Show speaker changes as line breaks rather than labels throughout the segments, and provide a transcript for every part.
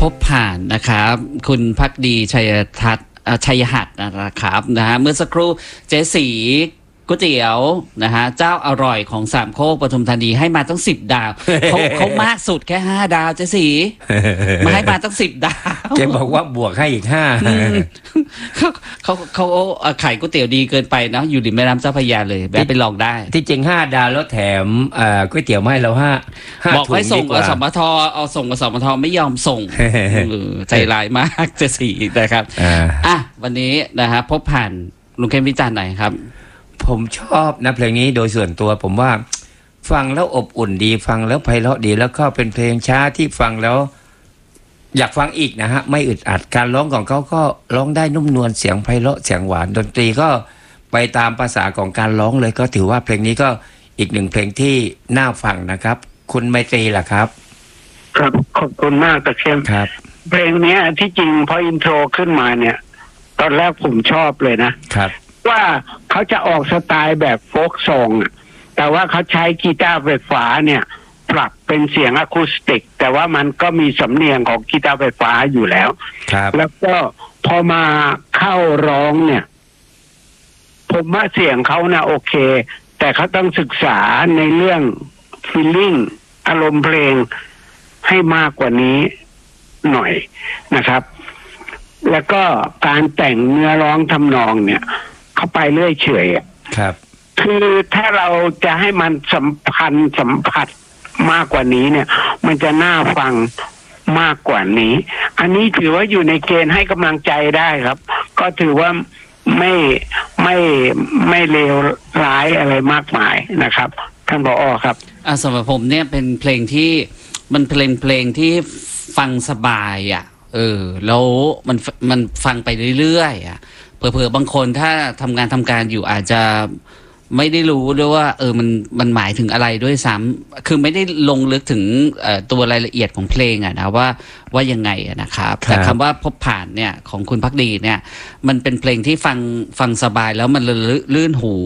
พบผ่านนะครับคุณภักดีชัยหัตถ์นะครับนะฮะเมื่อสักครู่เจ๊สีก๋วยเตี๋ยวนะฮะเจ้าอร่อยของสามโคกปทุมธานีให้มาตั้ง10 ดาว เขามากสุดแค่5 ดาวเจ๊สีมาให้มาตั้ง10 ดาว
แกบอกว่าบวกให้อีก5
เขาขายก๋วยเตี๋ยวดีเกินไปเนาะอยู่ริมแม่น้ำเจ้าพระยาเลยแบบไปลองได้
ที่จริง5 ดาวแล้วแถมก๋วยเตี๋ยวมาให้เรา5
บอกให้ส่งอสมทเอาส่งอสมทไม่ยอมส่งใจร้ายมากเจ๊สีนะครับวันนี้นะฮะพบผ่านลุงเข้มวิจารณ์ไหนครับ
ผมชอบนะเพลงนี้โดยส่วนตัวผมว่าฟังแล้วอบอุ่นดีฟังแล้วไพเราะดีแล้วก็เป็นเพลงช้าที่ฟังแล้วอยากฟังอีกนะฮะไม่อึดอัดการร้องของเขาก็ร้องได้นุ่มนวลเสียงไพเราะเสียงหวานดนตรีก็ไปตามภาษาของการร้องเลยก็ถือว่าเพลงนี้ก็อีกหนึ่งเพลงที่น่าฟังนะครับคุณไมตรีล่ะครับ
ครับขอบคุณมากตะเข้ม
ครับ
เพลงนี้ที่จริงพออินโทรขึ้นมาเนี่ยตอนแรกผมชอบเลยนะครับว่าเขาจะออกสไตล์แบบโฟล์คซองแต่ว่าเขาใช้กีตาร์ไฟฟ้าเนี่ยปรับเป็นเสียงอะคูสติกแต่ว่ามันก็มีสำเนียงของกีตาร์ไฟฟ้าอยู่แล้วแล้วก็พอมาเข้าร้องเนี่ยผมว่าเสียงเขานะโอเคแต่เขาต้องศึกษาในเรื่องฟีลลิ่งอารมณ์เพลงให้มากกว่านี้หน่อยนะครับแล้วก็การแต่งเนื้อร้องทำนองเนี่ยเข้าไปเรื่อยเฉย
ครับ
คือถ้าเราจะให้มันสัมผัสมากกว่านี้เนี่ยมันจะน่าฟังมากกว่านี้อันนี้ถือว่าอยู่ในเกณฑ์ให้กำลังใจได้ครับก็ถือว่าไม่เลวร้ายอะไรมากมายนะครับท่านผอ.ครับ
สำหรับผมเนี่ยเป็นเพลงที่มันเพลงที่ฟังสบายแล้วมันฟังไปเรื่อยๆเผื่อบางคนถ้าทำการอยู่อาจจะไม่ได้รู้ด้วยว่ามันหมายถึงอะไรด้วยซ้ำคือไม่ได้ลงลึกถึงตัวรายละเอียดของเพลงนะว่ายังไงนะครับแต่คำว่าพบผ่านเนี่ยของคุณภักดีเนี่ยมันเป็นเพลงที่ฟังสบายแล้วมันลื่นหู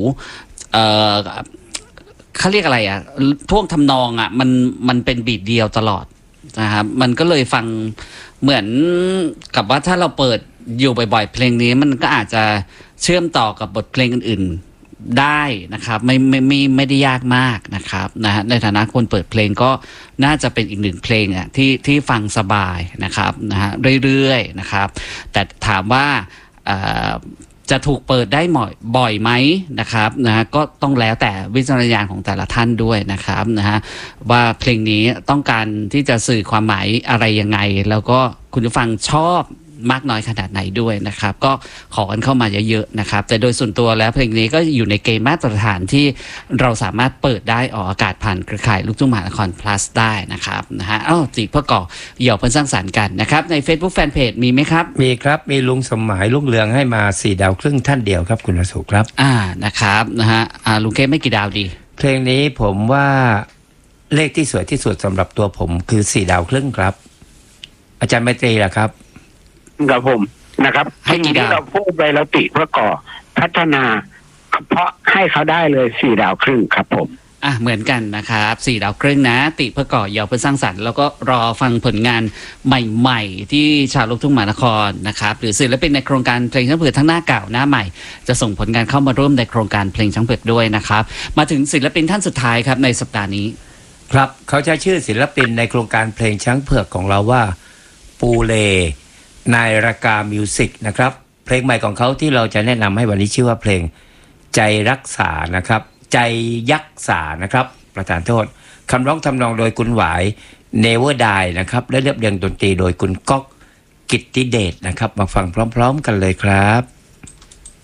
เขาเรียกอะไรท่วงทำนองมันเป็นบีทเดียวตลอดนะครับมันก็เลยฟังเหมือนกับว่าถ้าเราเปิดอยู่บ่อยๆเพลงนี้มันก็อาจจะเชื่อมต่อกับบทเพลงอื่นๆได้นะครับไม่ได้ยากมากนะครับนะฮะในฐานะคนเปิดเพลงก็น่าจะเป็นอีกหนึ่งเพลงที่ฟังสบายนะครับนะฮะเรื่อยๆนะครับแต่ถามว่าจะถูกเปิดได้บ่อยไหมนะครับนะฮะก็ต้องแล้วแต่วิจารณญาณของแต่ละท่านด้วยนะครับนะฮะว่าเพลงนี้ต้องการที่จะสื่อความหมายอะไรยังไงแล้วก็คุณผู้ฟังชอบมากน้อยขนาดไหนด้วยนะครับก็ขอกันเข้ามาเยอะๆนะครับแต่โดยส่วนตัวแล้วเพลงนี้ก็อยู่ในเกณฑ์มาตรฐานที่เราสามารถเปิดได้ออกอากาศผ่านเครือข่ายลูกทุ่งมหานคร plus ได้นะครับนะฮะจีบเพื่อก่อเหยี่ยวเพื่อสร้างสรรค์กันนะครับใน Facebook Fanpage มีไหมครับ
มีครับมีลุงสมหมายลุงเรืองให้มา4 ดาวครึ่งท่านเดียวครับคุณอสุครับ
นะครับนะฮะลุงเก้ไม่กี่ดาวดี
เพลงนี้ผมว่าเลขที่สวยที่สุดสำหรับตัวผมคือ4 ดาวครึ่งครับอาจารย์ไมตรีล่ะครับ
กับผมนะครับสิ่งที่เราพูดไปเราติเพื่อก่อพัฒนาเพราะให้เขาได้เลย4 ดาวครึ่งครับผม
เหมือนกันนะครับ4 ดาวครึ่งนะติเพื่อก่อเยาวเพื่อสร้างสรรค์แล้วก็รอฟังผลงานใหม่ๆที่ชาวลูกทุ่งมหานครนะครับหรือศิลปินในโครงการเพลงช้างเผือกทั้งหน้าเก่าหน้าใหม่จะส่งผลงานเข้ามาร่วมในโครงการเพลงช้างเผือกด้วยนะครับมาถึงศิลปินท่านสุดท้ายครับในสัปดาห์นี้
ครับเขาใช้ชื่อศิลปินในโครงการเพลงช้างเผือกของเราว่าปูเลนายรากามิวสิกนะครับเพลงใหม่ของเขาที่เราจะแนะนำให้วันนี้ชื่อว่าเพลงใจรักษานะครับใจยักษานะครับประธานโทษคำร้องทำนองโดยคุณหวายเนเวอร์ไดนะครับและเรียบเรียงดนตรีโดยคุณก๊อกกิตติเดชนะครับมาฟังพร้อมๆกันเลยครับ